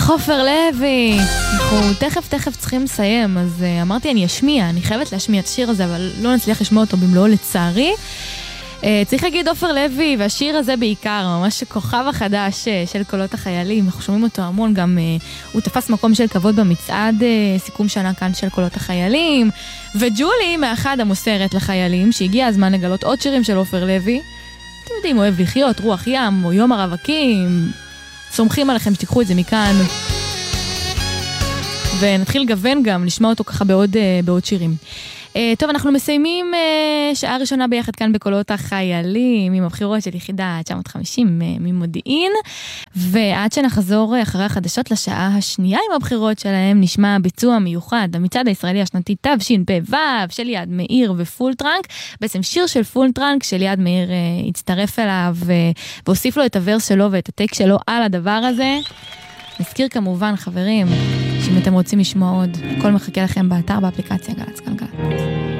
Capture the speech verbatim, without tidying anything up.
לך עופר לוי. אנחנו תכף תכף צריכים לסיים, אז uh, אמרתי אני אשמיע, אני חייבת להשמיע את השיר הזה, אבל לא נצליח לשמוע אותו במלואו לצערי. Uh, צריך להגיד עופר לוי, והשיר הזה בעיקר, ממש כוכב החדש uh, של קולות החיילים, אנחנו שומעים אותו המון, גם uh, הוא תפס מקום של כבוד במצעד, uh, סיכום שנה כאן של קולות החיילים, וג'ולי מאחד המוסרת לחיילים, שהגיע הזמן לגלות עוד שירים של עופר לוי, אתם יודעים, אוהב לחיות, רוח ים, או יום הרווקים, סומכים עליכם שתיקחו את זה מכאן, ונתחיל לגוון גם, לשמוע אותו ככה בעוד, בעוד שירים. טוב, אנחנו מסיימים שעה ראשונה ביחד כאן בקולות החיילים, עם הבחירות של יחידה תשע מאות וחמישים ממודיעין, ועד שנחזור אחרי החדשות לשעה השנייה עם הבחירות שלהם, נשמע ביצוע מיוחד למצעד הישראלי השנתי תשפ"ו של ליעד מאיר ופולטרנק, בעצם שיר של פולטרנק שליעד מאיר הצטרף אליו והוסיף לו את הוורס שלו ואת הטייק שלו על הדבר הזה. נזכיר כמובן חברים, שאם אתם רוצים לשמוע עוד, הכל מחכה לכם באתר, באפליקציה גל"צ גלגלצ.